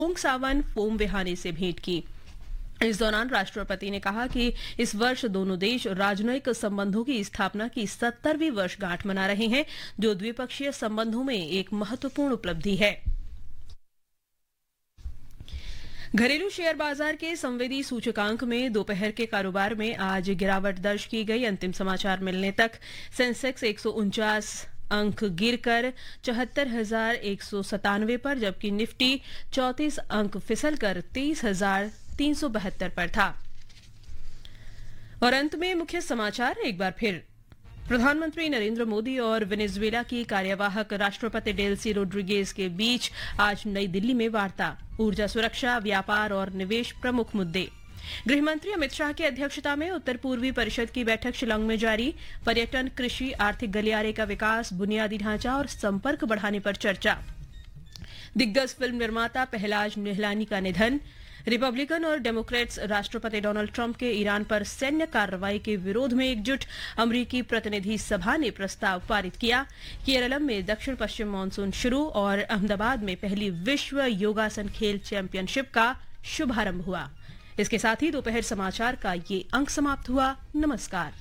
ओंग सावन foam विहाने से भेंट की। इस दौरान राष्ट्रपति ने कहा कि इस वर्ष दोनों देश राजनयिक संबंधों की स्थापना की 70वीं वर्षगांठ मना रहे हैं, जो द्विपक्षीय संबंधों में एक महत्वपूर्ण उपलब्धि है। घरेलू शेयर बाजार के संवेदी सूचकांक में दोपहर के कारोबार में आज गिरावट दर्ज की गई। अंतिम समाचार मिलने तक सेंसेक्स 149 अंक गिरकर 74,197 पर, जबकि निफ्टी 34 अंक फिसलकर 23,372 पर था। और अंत में मुख्य समाचार एक बार फिर। प्रधानमंत्री नरेंद्र मोदी और वेनेजुएला की कार्यवाहक राष्ट्रपति डेल्सी रोड्रिगेज के बीच आज नई दिल्ली में वार्ता। ऊर्जा सुरक्षा, व्यापार और निवेश प्रमुख मुद्दे। गृहमंत्री अमित शाह की अध्यक्षता में उत्तर पूर्वी परिषद की बैठक शिलांग में जारी। पर्यटन, कृषि, आर्थिक गलियारे का विकास, बुनियादी ढांचा और संपर्क बढ़ाने पर चर्चा। दिग्गज फिल्म निर्माता पहलाज निहलानी का निधन। रिपब्लिकन और डेमोक्रेट्स राष्ट्रपति डोनाल्ड ट्रंप के ईरान पर सैन्य कार्रवाई के विरोध में एकजुट। अमरीकी प्रतिनिधि सभा ने प्रस्ताव पारित किया। केरलम में दक्षिण पश्चिम मानसून शुरू और अहमदाबाद में पहली विश्व योगासन खेल चैंपियनशिप का शुभारंभ हुआ। इसके साथ ही दोपहर समाचार का ये अंक समाप्त हुआ। नमस्कार।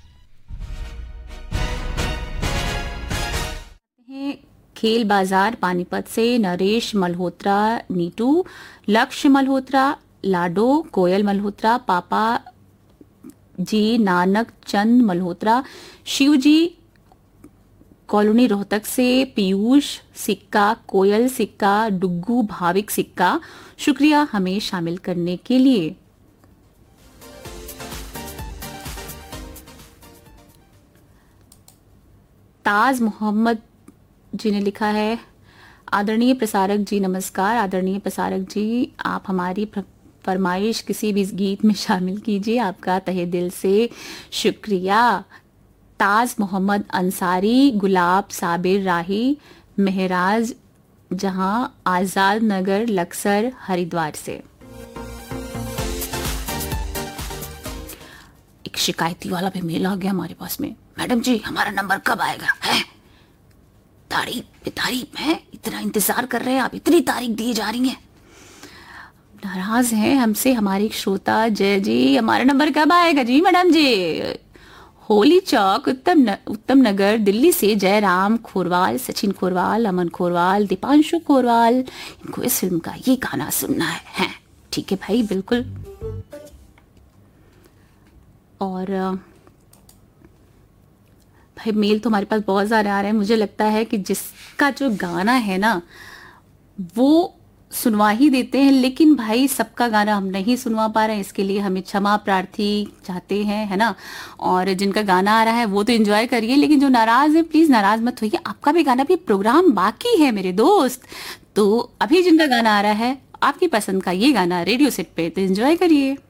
खेल बाजार पानीपत से नरेश मल्होत्रा, नीटू, लक्ष्य मल्होत्रा, लाडो, कोयल मल्होत्रा, पापा जी, नानक चंद मल्होत्रा, शिवजी कॉलोनी रोहतक से पीयूष सिक्का, कोयल सिक्का, डुग्गू भाविक सिक्का, शुक्रिया हमें शामिल करने के लिए। ताज मोहम्मद जी ने लिखा है, आदरणीय प्रसारक जी नमस्कार। आदरणीय प्रसारक जी, आप हमारी फरमाइश किसी भी गीत में शामिल कीजिए, आपका तहे दिल से शुक्रिया। ताज मोहम्मद अंसारी, गुलाब साबिर राही, महराज जहां, आजाद नगर, लक्सर, हरिद्वार से। एक शिकायती वाला भी मेल आ गया हमारे पास में, मैडम जी हमारा नंबर कब आएगा है? तारीफ है, इतना इंतजार कर रहे हैं आप, इतनी तारीख दी जा रही है। नाराज हैं हमसे हमारी श्रोता जय जी, हमारा नंबर कब आएगा जी मैडम जी? होली चौक, उत्तम नगर, दिल्ली से जयराम खोरवाल, सचिन खोरवाल, अमन खोरवाल, दीपांशु खोरवाल, इनको इस फिल्म का ये गाना सुनना है। ठीक है भाई, बिल्कुल। और भाई मेल तो हमारे पास बहुत सारे आ रहे हैं। मुझे लगता है कि जिसका जो गाना है ना वो सुनवा ही देते हैं, लेकिन भाई सबका गाना हम नहीं सुनवा पा रहे हैं, इसके लिए हमें क्षमा प्रार्थी चाहते हैं, है ना। और जिनका गाना आ रहा है वो तो एंजॉय करिए, लेकिन जो नाराज है प्लीज नाराज मत होइए, आपका भी गाना भी प्रोग्राम बाकी है मेरे दोस्त। तो अभी जिनका गाना आ रहा है आपकी पसंद का ये गाना रेडियो सेट पे, तो एंजॉय करिए।